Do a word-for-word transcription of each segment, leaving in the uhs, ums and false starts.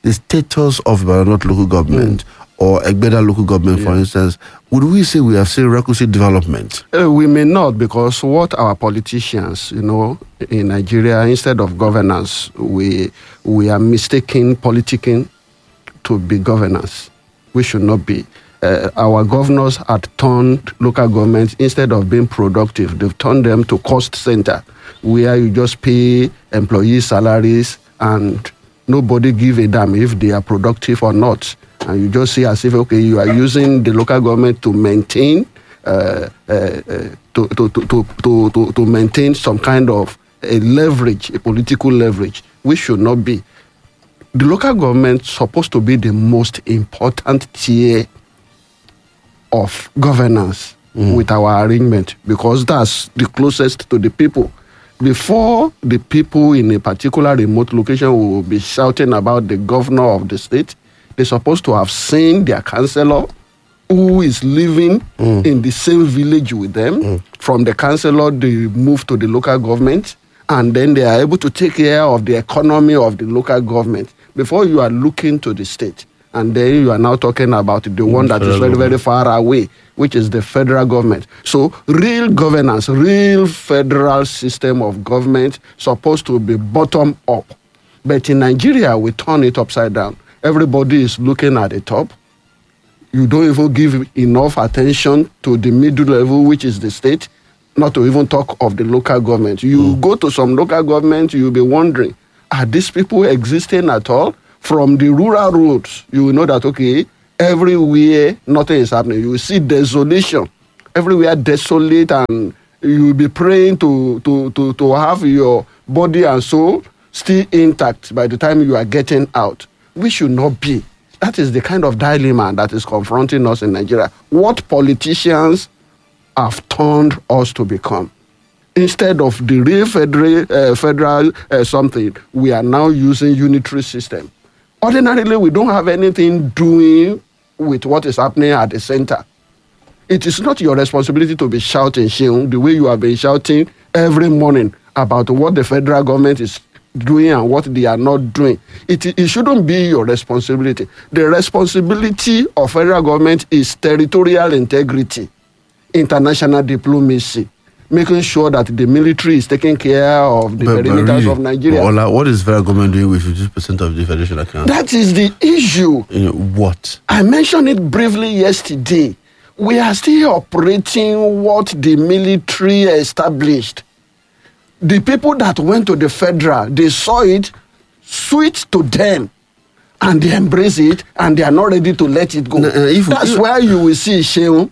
the status of Ibadan local government mm. or Egbeda local government, yeah. for instance, would we say we have seen requisite development? Uh, we may not, because what our politicians, you know, in Nigeria, instead of governance, we we are mistaking politicking to be governance. We should not be. Uh, our governors had turned local governments, instead of being productive, they've turned them to cost center, where you just pay employees salaries and nobody give a damn if they are productive or not. And you just see as if, okay, you are using the local government to maintain uh, uh, uh, to, to, to, to, to, to maintain some kind of a leverage, a political leverage, which should not be. The local government is supposed to be the most important tier of governance mm. with our arrangement, because that's the closest to the people. Before the people in a particular remote location will be shouting about the governor of the state, they're supposed to have seen their councillor who is living mm. in the same village with them. Mm. From the councillor, they move to the local government, and then they are able to take care of the economy of the local government before you are looking to the state. And then you are now talking about the one that is very, very far away, which is the federal government. So real governance, real federal system of government supposed to be bottom up. But in Nigeria, we turn it upside down. Everybody is looking at the top. You don't even give enough attention to the middle level, which is the state, not to even talk of the local government. You mm. go to some local government, you'll be wondering, are these people existing at all? From the rural roads, you will know that, okay, everywhere nothing is happening. You will see desolation, everywhere desolate, and you will be praying to, to, to, to have your body and soul still intact by the time you are getting out. We should not be. That is the kind of dilemma that is confronting us in Nigeria. What politicians have turned us to become. Instead of the real federal, uh, federal uh, something, we are now using unitary system. Ordinarily, we don't have anything doing with what is happening at the center. It is not your responsibility to be shouting, Sheung, the way you have been shouting every morning about what the federal government is doing and what they are not doing. It, it shouldn't be your responsibility. The responsibility of federal government is territorial integrity, international diplomacy, making sure that the military is taking care of the but, perimeters but really, of Nigeria. Ola, what is federal government doing with fifty percent of the federation account? That is the issue. You know, what? I mentioned it briefly yesterday. We are still operating what the military established. The people that went to the federal, they saw it, sweet to them, and they embrace it, and they are not ready to let it go. No, uh, if, That's if, where you will see, Sheung,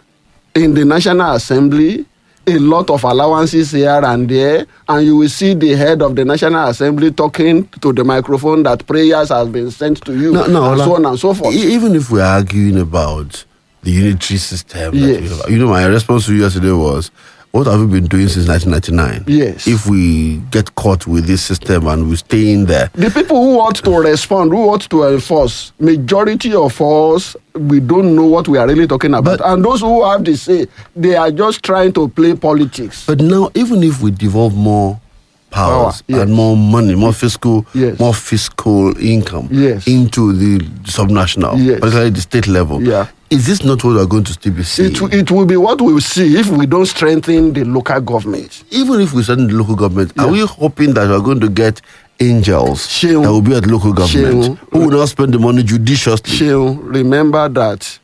in the National Assembly, a lot of allowances here and there, and you will see the head of the National Assembly talking to the microphone that prayers have been sent to you, no, no, and so on and so forth. Even if we're arguing about the unitary system, yes. that we have, you know, my response to you yesterday was, what have we been doing since nineteen ninety-nine? Yes. If we get caught with this system and we stay in there. The people who want to respond, who want to enforce, majority of us, we don't know what we are really talking about. But, and those who have the say, they are just trying to play politics. But now, even if we devolve more powers Power, yes. and more money, more fiscal, yes. more fiscal income yes. into the subnational, yes. particularly the state level, yeah. is this not what we're going to still be seeing? It, it will be what we will see if we don't strengthen the local government. Even if we strengthen the local government, yeah. are we hoping that we're going to get angels Sheung, that will be at local government Sheung, who will not spend the money judiciously? Sheung, remember that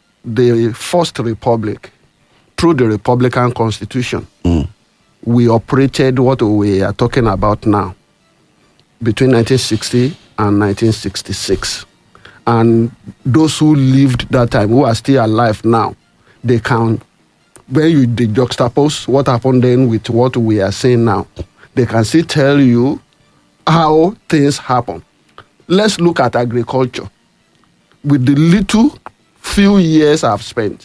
the First Republic, through the Republican Constitution, mm. we operated what we are talking about now between nineteen sixty and nineteen sixty-six. And those who lived that time, who are still alive now, they can, when you they juxtapose what happened then with what we are saying now, they can still tell you how things happen. Let's look at agriculture. With the little few years I've spent,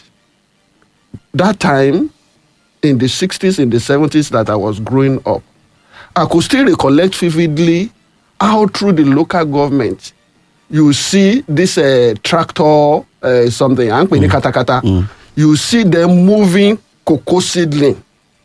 that time, in the sixties, in the seventies that I was growing up, I could still recollect vividly how through the local government, you see this uh, tractor, uh, something, mm. kata kata. Mm. You see them moving cocoa seedling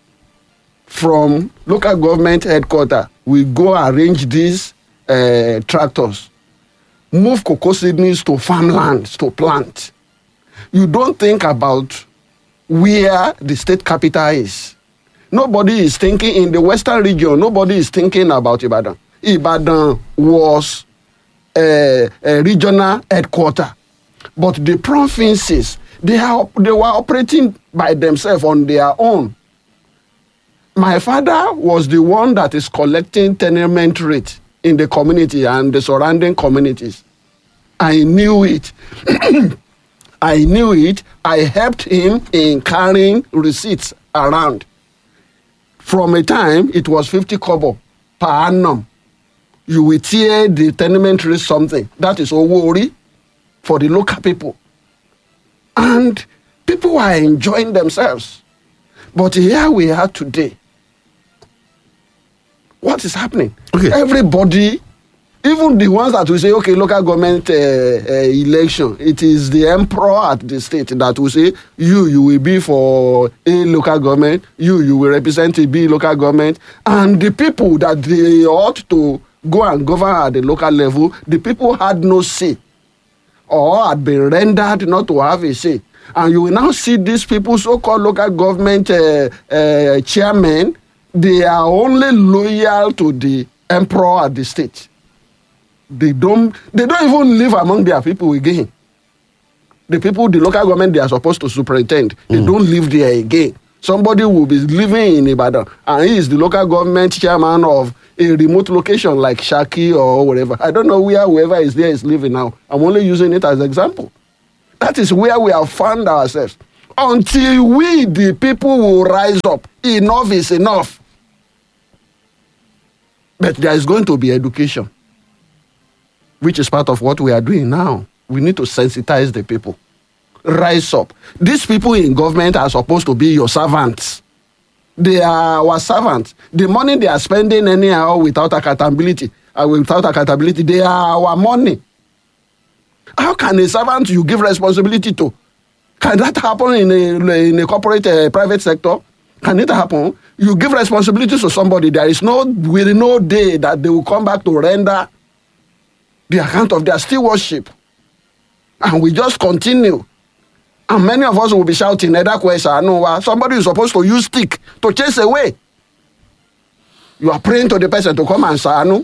from local government headquarters. We go arrange these uh, tractors. move cocoa seedlings to farmlands to plant. You don't think about where the state capital is. Nobody is thinking in the western region. Nobody is thinking about Ibadan. Ibadan was a, a regional headquarter, but the provinces, they are they were operating by themselves on their own. My father was the one that is collecting tenement rate in the community and the surrounding communities. I knew it. I knew it. I helped him in carrying receipts around. From a time, it was fifty kobo per annum. You will tear the tenement rate something. That is Owori for the local people. And people are enjoying themselves. But here we are today. What is happening? Okay. Everybody, even the ones that will say, okay, local government uh, uh, election, it is the emperor at the state that will say, you, you will be for A local government, you, you will represent a B local government, and the people that they ought to go and govern at the local level, the people had no say or had been rendered not to have a say. And you will now see these people, so-called local government uh, uh, chairmen, they are only loyal to the emperor at the state. They don't, they don't even live among their people again. The people, the local government, they are supposed to superintend. They mm. don't live there again. Somebody will be living in Ibadan, and he is the local government chairman of a remote location like Shaki or whatever. I don't know where whoever is there is living now. I'm only using it as an example. That is where we have found ourselves. Until we, the people, will rise up. Enough is enough. But there is going to be education, which is part of what we are doing now. We need to sensitize the people. Rise up. These people in government are supposed to be your servants. They are our servants. The money they are spending anyhow without accountability, uh, without accountability, they are our money. How can a servant you give responsibility to? Can that happen in a, in a corporate uh, private sector? Can it happen? You give responsibility to somebody, there is no, will no day that they will come back to render the account of their stewardship. And we just continue. And many of us will be shouting, somebody is supposed to use stick to chase away. You are praying to the person to come and say,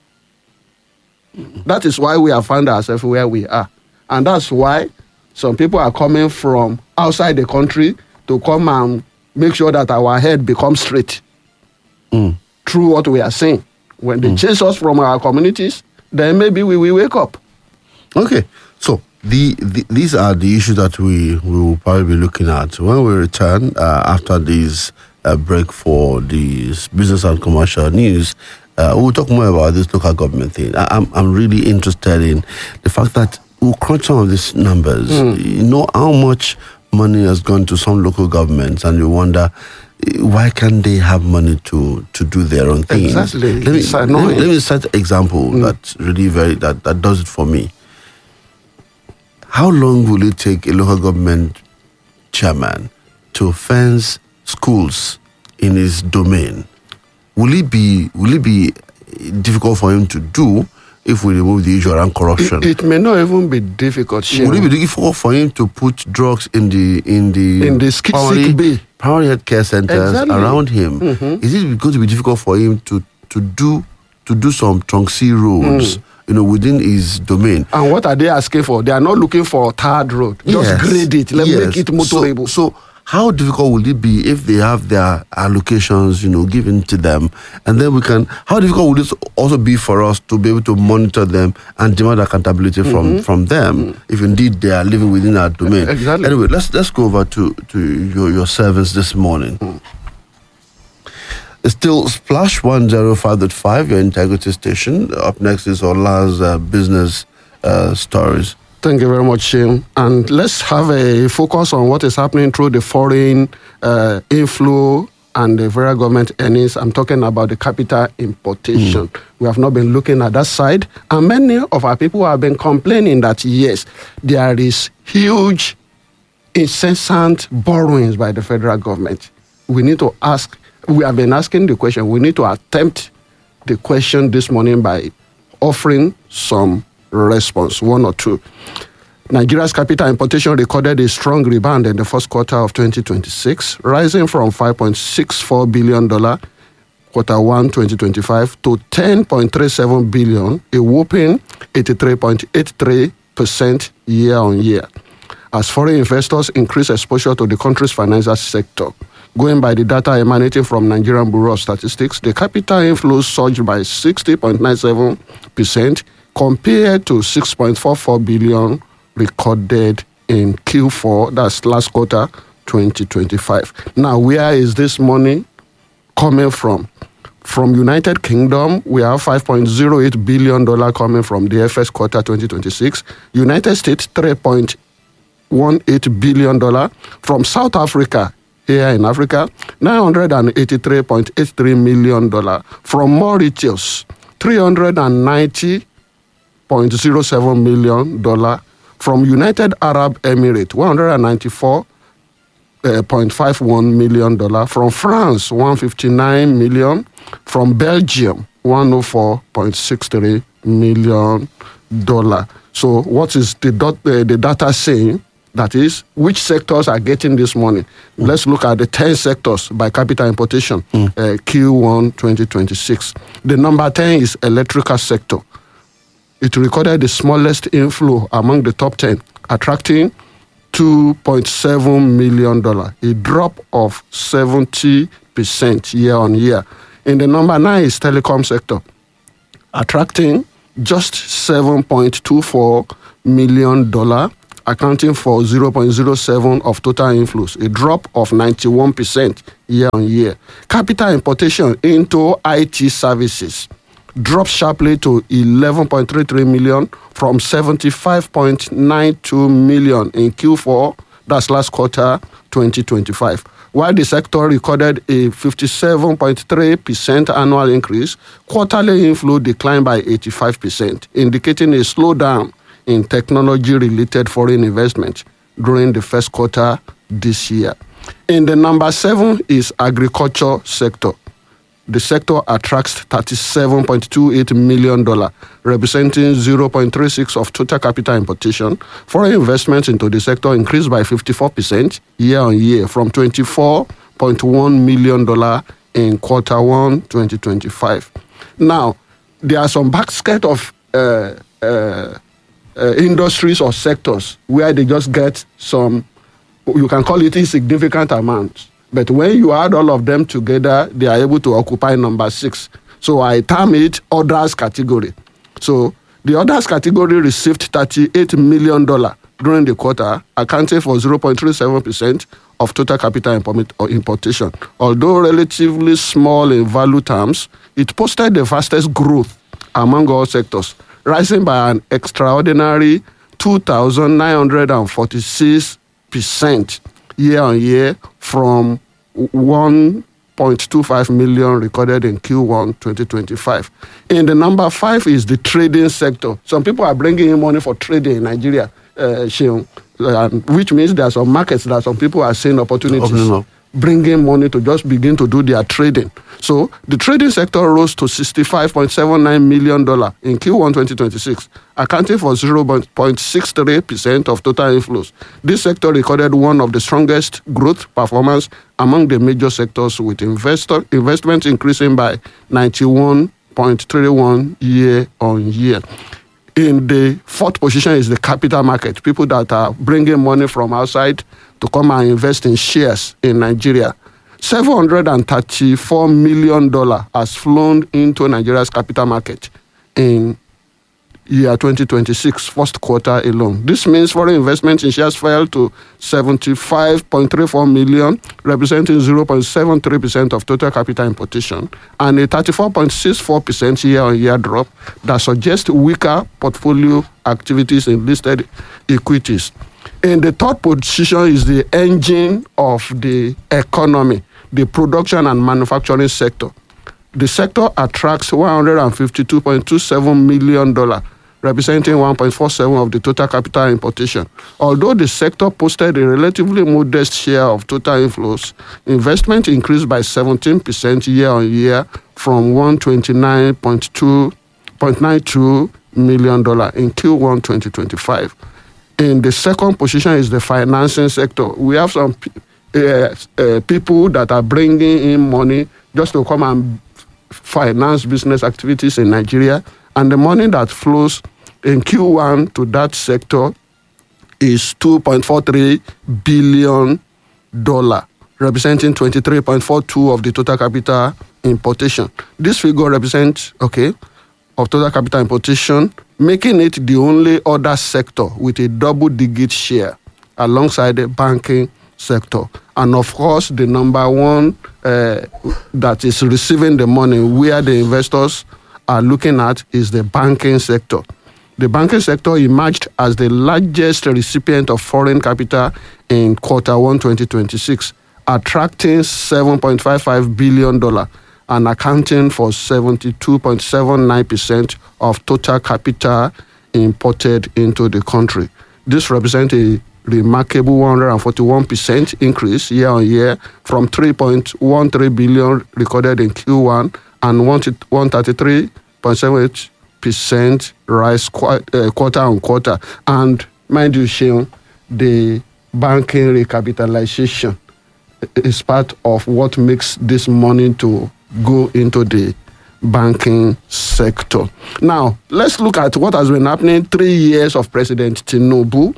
that is why we have found ourselves where we are. And that's why some people are coming from outside the country to come and make sure that our head becomes straight mm. through what we are saying. When they mm. chase us from our communities, then maybe we will wake up. Okay, so the, the these are the issues that we, we will probably be looking at. When we return uh, after this uh, break for the business and commercial news, uh, we'll talk more about this local government thing. I, I'm, I'm really interested in the fact that we'll crunch some of these numbers. Mm. You know how much money has gone to some local governments, and you wonder why can't they have money to, to do their own things? Exactly. Let me, let me, let me set an example mm. that's really very that, that does it for me. How long will it take a local government chairman to fence schools in his domain? Will it be will it be difficult for him to do if we remove the issue around corruption? It, it may not even be difficult. Shame. Would it be difficult for him to put drugs in the in the in the primary, primary health care centers exactly. around him? Mm-hmm. Is it going to be difficult for him to to do to do some trunk C roads? Mm. You know, within his domain. And what are they asking for? They are not looking for a third road. Just yes. grade it. Let yes. me make it motorable. So, so how difficult will it be if they have their allocations, you know, given to them, and then we can? How difficult would it also be for us to be able to monitor them and demand accountability from mm-hmm. from them mm-hmm. if indeed they are living within our domain? Exactly. Anyway, let's let's go over to to your your service this morning. Mm. It's still Splash one oh five point five, your integrity station. Up next is Ola's uh, business uh, stories. Thank you very much, Shim. And let's have a focus on what is happening through the foreign uh, inflow and the federal government earnings. I'm talking about the capital importation. Mm. We have not been looking at that side. And many of our people have been complaining that, yes, there is huge, incessant borrowings by the federal government. We need to ask, we have been asking the question, we need to attempt the question this morning by offering some response, one or two. Nigeria's capital importation recorded a strong rebound in the first quarter of twenty twenty-six, rising from five point six four billion dollars quarter one twenty twenty-five to ten point three seven billion dollars, a whopping eighty-three point eight three percent year on year, as foreign investors increase exposure to the country's financial sector. Going by the data emanating from Nigerian Bureau of Statistics, the capital inflows surged by sixty point nine seven percent compared to six point four four billion dollars recorded in Q four, that's last quarter, twenty twenty-five. Now, where is this money coming from? From United Kingdom, we have five point zero eight billion dollars coming from the first quarter twenty twenty-six. United States, three point one eight billion dollars. From South Africa, here in Africa, nine hundred eighty-three point eight three million dollars. From Mauritius, three hundred ninety point zero seven million dollars. From United Arab Emirates, one hundred ninety-four point five one million dollars. From France, one hundred fifty-nine million dollars. From Belgium, one hundred four point six three million dollars. So what is the, dot, uh, the data saying? That is, which sectors are getting this money? Mm. Let's look at the ten sectors by capital importation, mm. uh, Q one twenty twenty-six. The number ten is electrical sector. It recorded the smallest inflow among the top ten, attracting two point seven million dollars, a drop of seventy percent year on year. In the number nine is telecom sector, attracting just seven point two four million dollars, accounting for zero point zero seven of total inflows, a drop of ninety-one percent year on year. Capital importation into I T services dropped sharply to eleven point three three million from seventy-five point nine two million in Q four, that's last quarter twenty twenty-five. While the sector recorded a fifty-seven point three percent annual increase, quarterly inflow declined by eighty-five percent, indicating a slowdown in technology-related foreign investment during the first quarter this year. In the number seven is agriculture sector. The sector attracts thirty-seven point two eight million dollars, representing zero point three six of total capital importation. Foreign investments into the sector increased by fifty-four percent year on year from twenty-four point one million dollars in quarter one twenty twenty-five. Now, there are some basket of uh, uh, uh, industries or sectors where they just get some, you can call it insignificant amounts. But when you add all of them together, they are able to occupy number six. So I term it others category. So the others category received thirty-eight million dollars during the quarter, accounting for zero point three seven percent of total capital importation. Although relatively small in value terms, it posted the fastest growth among all sectors, rising by an extraordinary two thousand nine hundred forty-six percent year on year from one point two five million recorded in Q one twenty twenty-five. In the number five is the trading sector. Some people are bringing in money for trading in Nigeria, uh, which means there are some markets that some people are seeing opportunities, bringing money to just begin to do their trading. So the trading sector rose to sixty-five point seven nine million dollars in Q one twenty twenty-six, accounting for zero point six three percent of total inflows. This sector recorded one of the strongest growth performance among the major sectors, with investor investments increasing by ninety-one point three one year on year. In the fourth position is the capital market, people that are bringing money from outside to come and invest in shares in Nigeria. seven hundred thirty-four million dollars has flown into Nigeria's capital market in year twenty twenty-six, first quarter alone. This means foreign investment in shares fell to seventy-five point three four million dollars, representing zero point seven three percent of total capital importation, and a thirty-four point six four percent year-on-year drop that suggests weaker portfolio activities in listed equities. In the third position is the engine of the economy, the production and manufacturing sector. The sector attracts one hundred fifty-two point two seven million dollars, representing one point four seven of the total capital importation. Although the sector posted a relatively modest share of total inflows, investment increased by seventeen percent year on year from one hundred twenty-nine point nine two million dollars in Q one twenty twenty-five. In the second position is the financing sector. We have some uh, uh, people that are bringing in money just to come and finance business activities in Nigeria. And the money that flows in Q one to that sector is two point four three billion dollars, representing twenty-three point four two of the total capital importation. This figure represents, okay, of total capital importation, making it the only other sector with a double-digit share alongside the banking sector. And of course, the number one uh, that is receiving the money where the investors are looking at is the banking sector. The banking sector emerged as the largest recipient of foreign capital in quarter one twenty twenty-six, attracting seven point five five billion dollars and accounting for seventy-two point seven nine percent of total capital imported into the country. This represents a remarkable one hundred forty-one percent increase year on year from three point one three billion dollars recorded in Q one and one hundred thirty-three point seven eight percent rise quarter on quarter. And mind you, Sheon, the banking recapitalization is part of what makes this money to go into the banking sector. Now, let's look at what has been happening three years of President Tinubu.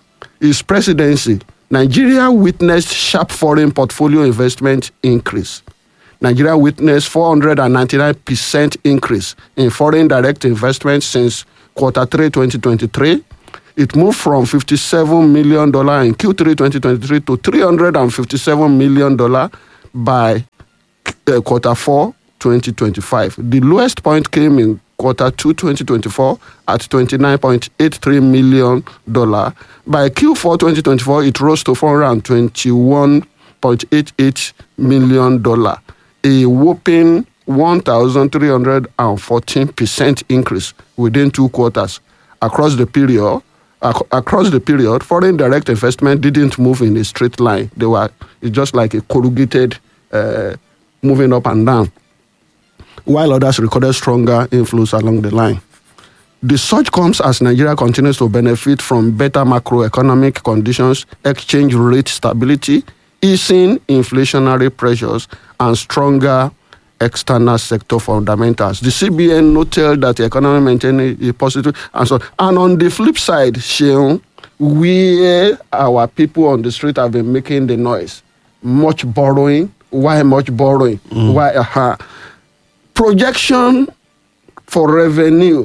His presidency, Nigeria witnessed sharp foreign portfolio investment increase. Nigeria witnessed four hundred ninety-nine percent increase in foreign direct investment since quarter three twenty twenty-three. It moved from fifty-seven million dollars in Q three twenty twenty-three to three hundred fifty-seven million dollars by uh, quarter four twenty twenty-five. The lowest point came in quarter two twenty twenty-four at twenty-nine point eight three million dollars. By Q four twenty twenty-four, it rose to four hundred twenty-one point eight eight million dollars, a whopping one thousand three hundred fourteen percent increase within two quarters. Across the period, ac- across the period, foreign direct investment didn't move in a straight line. They were it's just like a corrugated uh, moving up and down, while others recorded stronger inflows along the line. The surge comes as Nigeria continues to benefit from better macroeconomic conditions, exchange rate stability, easing inflationary pressures, and stronger external sector fundamentals. The C B N noted that the economy maintained a positive, and so. And on the flip side, Sheon, where our people on the street have been making the noise, much borrowing. Why much borrowing? Mm. Why? Uh, projection for revenue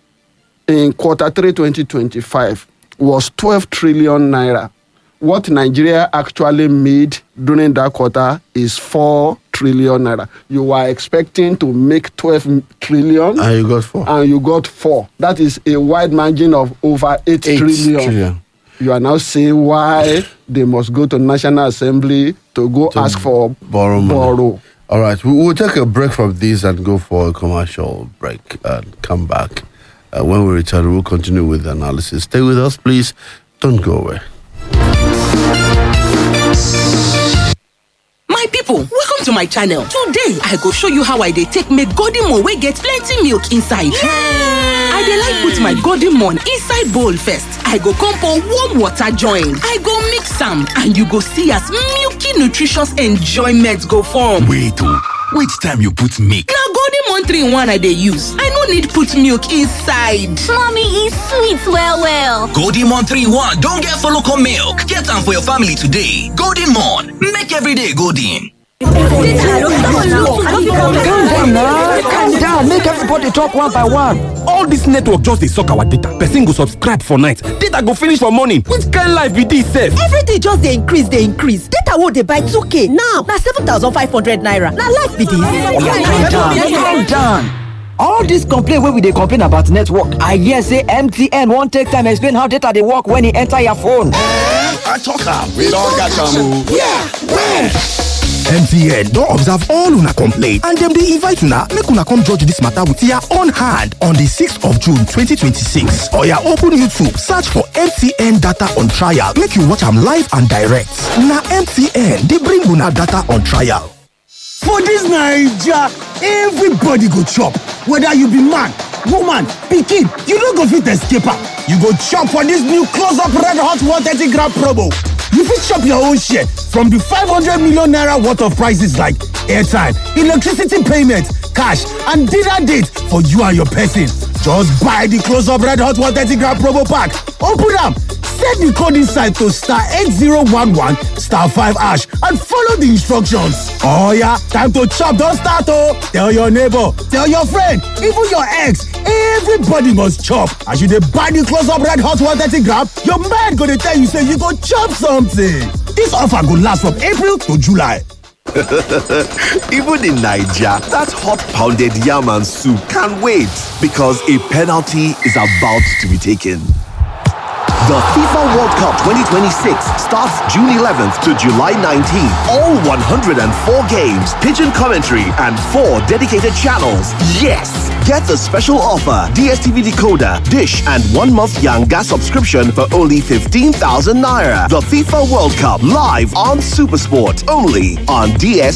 in quarter three twenty twenty-five was twelve trillion naira. What Nigeria actually made during that quarter is four trillion naira. You were expecting to make twelve trillion. And you got four. And you got four. That is a wide margin of over eight, eight trillion. trillion. You are now saying why they must go to National Assembly to go to ask for borrow. borrow. All right, we will take a break from this and go for a commercial break and come back. Uh, when we return, we'll continue with the analysis. Stay with us, please. Don't go away. My people, welcome to my channel. Today, I go show you how I dey take make golden moon wey get plenty milk inside. Yay! I dey like put my golden moon inside bowl first. I go come pour warm water join. I go mix am and you go see as milky nutritious enjoyment go form. Wait oh, which time you put milk? Na golden moon three in one I dey use. I no need put milk inside. Mommy, e sweet well well. Golden Moon three in one don get follow come milk. Get am for your family today. Golden Moon, make every day golden. Calm down now, calm down, make everybody talk one by one. All this network just dey suck our data. Person go subscribe for night, data go finish for morning. Which kind life be this sef? Everything just dey increase dey increase. Data wey dey buy two k now na seven thousand five hundred naira. Na life be this. Calm down, calm down. All this complaint wey we dey complain about network, I hear say M T N wan take time explain how data dey work when e enter your phone. I talk am, we don catch am o. Yeah, where? M T N don observe all una complaint and dem dey invite una make una come judge dis matter with your own hand on the sixth of June twenty twenty-six. Oya open YouTube, search for M T N data on trial, make you watch am live and direct. Na M T N dey bring una data on trial. For dis Naija, everybody go chop, whether you be man, woman, pikin, you no go fit escape am. You go chop for this new close-up red hot one thirty gram promo. You fit chop your own share from the five hundred million naira worth of prices like airtime, electricity payment, cash, and dinner date for you and your person. Just buy the close-up red hot one thirty gram promo pack. Open am, set the code inside to star eight zero one one star five hash and follow the instructions. Oh yeah, time to chop don start oh! Tell your neighbor, tell your friend, even your ex, everybody must chop. As you dey buy the close-up red hot one thirty gram, your mind go dey tell you say you go chop something. This offer go last from April to July. Even in Nigeria, that hot pounded yam and soup can't wait because a penalty is about to be taken. The FIFA World Cup twenty twenty-six starts June eleventh to July nineteenth. All one hundred four games, pigeon commentary, and four dedicated channels. Yes! Get the special offer, D S T V decoder, dish, and one month Yanga subscription for only fifteen thousand naira. The FIFA World Cup live on SuperSport, only on D S